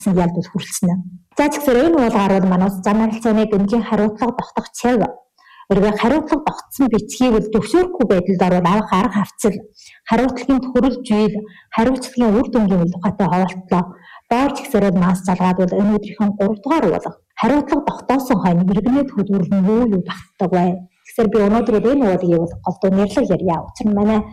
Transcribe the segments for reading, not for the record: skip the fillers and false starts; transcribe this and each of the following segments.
ялд бол хүрэлцэнэ. За тэгэхээр энэ уулгаар бол манайс зам харилцааны гэмтлийн хариуцлага тогтох цаг хэрвээ хариуцлага тогтсон бичгийг бол зөвшөөрөхгүй байдалд орвол авах арга хавцал, хариуцлагын төрөл жийл, хариуцлагын үр дүнгийн тухайтай хаваалтлаа доор зэгсээр мас залгаад бол энэ өдрийнхэн 3 дугаар уулга хариуцлага тогтоосон хойно иргэнэ төлөвлөрн юу багтдаг вэ? Тэгэхээр би өнөөдөр энэ уулгийг бол голдуу нэрлэг ярья. Учир нь манай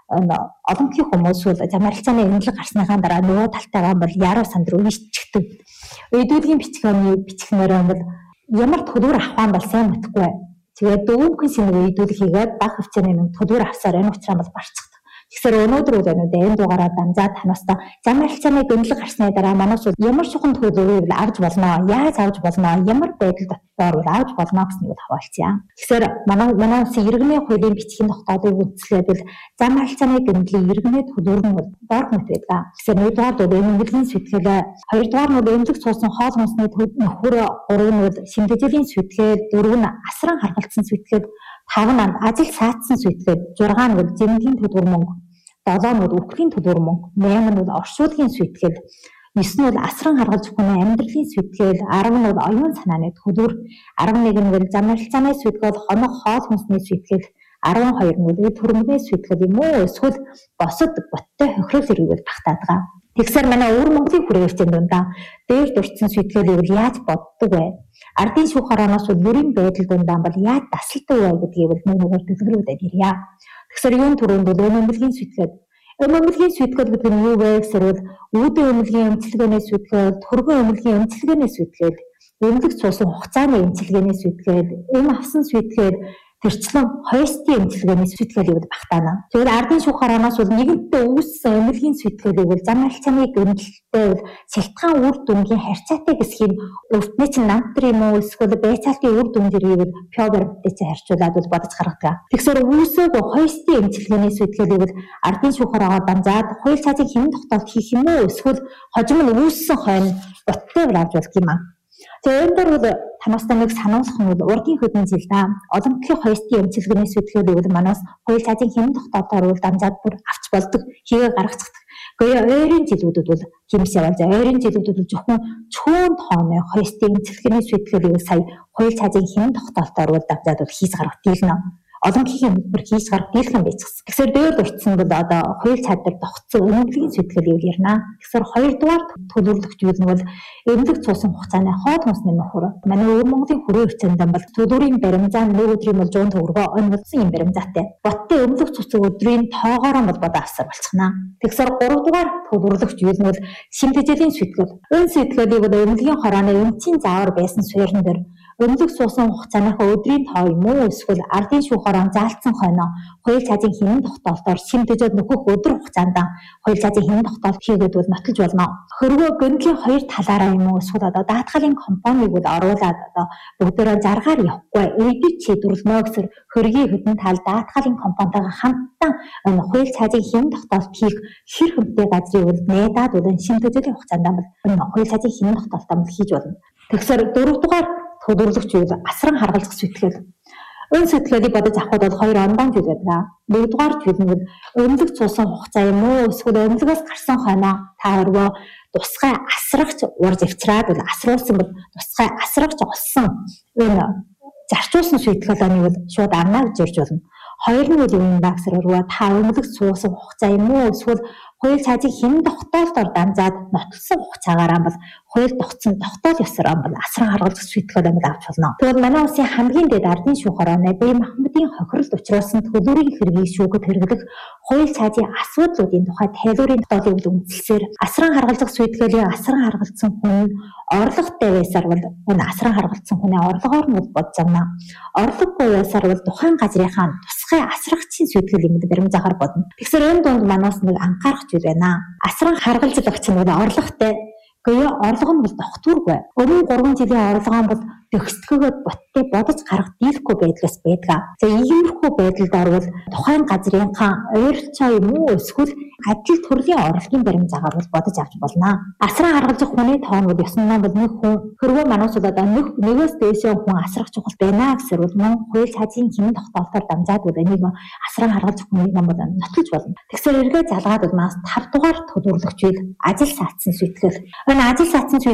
олонхын хүмүүс бол зам харилцааны эмнэлэг гарсныхаа дараа нөгөө талтайгаа бол яруу санд руу иччихдэг. Өйдүүдгийн бичгнээр бол ямар төлөвөр авах юм бол сайн мэдхгүй. Тэгээд дүүмхэн сэнэг өйдүүд хийгээд баг хвцааны төлөвөр авсаар энэ учраас бол барцдаг. Тэгэхээр өнөөдөр бол энэ дугаараа дамжаад танаас зам харилцааны гэмнэлэг гарсны дараа манайс ямар шухан төлөвийг авч болно, яаж авч болно, ямар байдал дотор бол авч болно гэснийг хаваалцъя. Тэгэхээр манайс иргэнэ хуулийн бичгийн тогтоодыг үзлээд бол зам харилцааны гэмнэлийн иргэнэ төлөвөр нь бол доор мэт байдаг. Тэгэхээр нэгдүгээр бол эмнэлгийн сэтгэл, хоёрдугаар нь эмнэлэг цуусан хоол хүнсний нөхөр, гурав нь бол шимтгэлийн сэтгэл, дөрөв нь асран харгалцсан сэтгэл, 5 нь ажил саатсан сэтгэл, 6 нь бол зэмгийн төлөвөр мөнгө, 7 нь үхлийн төлөвөр мөнгө, 8 нь бол оршуулгын сэтгэл, 9 нь бол асран харгалж бүхний амьдралын сэтгэл, 10 нь бол оюун санааны төлөвөр, 11 нь бол зам харилцааны сэтгэл, хоног хоол хүнсний сэтгэл, 12 нь бол эд хөрөнгөний сэтгэл юм уу эсвэл босод боттой хохирол зэрэг багтаадаг. Тэгэхээр манай өвөр Монголын хүрээлэгчийн дундаа дээр дурдсан сэтгэлийг яаж боддог вэ? Ардын шүүх хороноос бол бүрийн байдал дундаа бол яаж тасалдаг вэ гэдгийг бол нөгөөөр дэлгэрүүлээд ирье. Тэгэхээр юун түрүүнд бол эмнэлгийн сэтгэл. Эмнэлгийн сэтгэл гэдэг нь юу вэ гэхээр үүдэн эмнэлгийн эмчилгээний сэтгэл, төргөн эмнэлгийн эмчилгээний сэтгэл, эмнэлэг цуусан хугацааны эмчилгээний сэтгэл, эм авсан сэтгэл, тэрчлэн хойстын эмчилгээний сэтгэлийг багтаана. Тэгэхээр ардын шүүх хороноос бол нэгэнтээ үүссэн эмнэлгийн сэтгэлийг бол зам харилцааны гэмтэлтэй бол сэлтгаан үр дүнгийн харьцаатай гэсхийн өвтний чинь намтар юм уу эсвэл байцаалтын үр дүн зэргийг пёбертэй чинь харьцуулаад бол бодож гаргадаг. Тэгэхээр үүсээг хойстын эмчилгээний сэтгэлийг бол ардын шүүх хороогоор дамжаад хууль цаазын хэмнэн тогтоолт хийх юм уу эсвэл хожим нь үүссэн хойно боттой авч болох юм аа. Тэгээд энэ бол танаас нэг сануулгах нь бол урдын хөдөлмөрийн зил да. Олонхын хойстын эмчилгээний сэтгэлийг бол манаас хууль цаазын хэмнэн тогтоолтоор бол дамжаад бүр авч болдог, хийгээ гаргацдаг. Гэхдээ ойрын жилүүдүүд бол хэмс яваа. За ойрын жилүүдүүд бол зөвхөн чөөн тооны хойстын эмчилгээний сэтгэлийг сая хууль цаазын хэмнэн тогтоолтоор бол дамжаад бол хийж гаргах дийлнэ. Олонхын бүр хийж гарах дийлхэн байцсан. Тэгэхээр дээр дурдсан бол одоо хууль цаад дээр тогтсон эмнэлгийн сэтгэлийг ярина. Тэгэхээр хоёрдугаар төлөвлөгч зүйл нь бол эмнэлэг цуусан хугацааны хоол хүнсний нөхөр. Манай өвөр Монголын хүрээлэгчэнд бол төлөврийн баримзаа нэг өдрийн бол 100 төгрөгөөр онцлсан юм баримзаатай. Боттой эмнэлэг цуцаг өдрийн тоогоор нь бол бодоо авсаар болчихно. Тэгэхээр гуравдугаар төлөвлөгч зүйл нь бол шимтгэлийн сэтгэл. Энэ сэтгэлийг бол эмнэлгийн хорооны эмчийн заавар байсан суурин дээр эмнэлэг цуусан хугацааныхаа өдрийн тоо юм уу эсвэл ардын шүүх хорон заалтсан хойно хууль цаазын хэмнэн тогтоолтоор шимтгэж нөхөх өдөр хугацаанд хууль цаазын хэмнэн тогтоолт хийгээд бол нотолж болно. Хөрвөө гэмтлийн хоёр талаараа юм уу эсвэл одоо даатгалын компаниг бол оруулаад одоо бүгдээрээ заргаар явахгүй эдийн шийдвэрлэнэ гэсэр хөргийн хөдөн тал даатгалын компанитайгаа хамтдаа хууль цаазын хэмнэн тогтоолт хийх хэр хэмтэй газрыг бол найдаад бол шимтгэлийн хугацаанд бол хууль цаазын хэмнэн тогтоолтоо хийж болно. Тэгэхээр дөрөвдүгээр төлөвлөгч үйл асран харгалзах сэтгэл. Энэ сэтгэлийг бодож авахд бол хоёр ондон зүйл байдаг. Нэгдүгээр зүйл нь эмнэлэг цуусан хугацаа юм уу эсвэл эмнэлгээс гарсан хойно та өөрөө тусгай асрагч урж авчираад бол асруулсан бол тусгай асрагч олсон энэ зарчуулсан сэтгэлээний бол шууд амнаа гэж ярьж болно. Хоёр нь үл юм багсар өрөө та эмнэлэг цуусан хугацаа юм уу эсвэл хууль цаазын хэмнэн тогтоолтоор дамжаад нотолсон хугацаагаараа бол хууль тогтсон тогтоол ёсоор бол асран харгалзах сэтгэл амьд авч болно. Тэгвэл манай улсын хамгийн дээд ардын шүүх хорооны Бие Махбодын хохиролд учруулсан төлөвийн хэргийг шүүхэд хэрэглэх хууль цаазын асуудлуудын тухай тайлбарын тогтоолыг үндэслэсээр асран харгалзах сэтгэлийн асран харгалзсан хүн орлоготой байсаар бол энэ асран харгалзсан хүний орлогоор нь бодж байна. Орлогогүй байсаар бол тухайн газрынхаа тусгай асрагчийн сэтгэл юмд баримзаагаар бодно. Тэгэхээр энэ дунд манаас нэг анхаарах зүйл байна. Асран харгалзах чинь бол орлоготой. Гэхдээ орлого нь бол тогтворгүй. Өмнө 3 жилийн орлого нь бол төгсгөгөөд боттой бодож гарах дийлэхгүй байдлаас байдаг. За иймэрхүү байдалд орвол тухайн газрынхаа ойролцоо юм уу эсвэл адил төрлийн орлогын баримт загвар бодож авч болно. Асран харгалзах хүний тоон бол ёсон ном бол нэг хүн хэрвээ манайсууд одоо нэгээс дээшээ хүн асрах чухал байна гэсэрвэл мөн хууль цаазын хэмнэн тогтоолтоор дамжаад бол энийг асран харгалзах хүний ном бол нотолж болно. Тэгэхээр эргээ залгаад бол манайс 5 дугаар төлөвлөгчийг ажил саатсан шийтгэл. Энэ ажил саатсан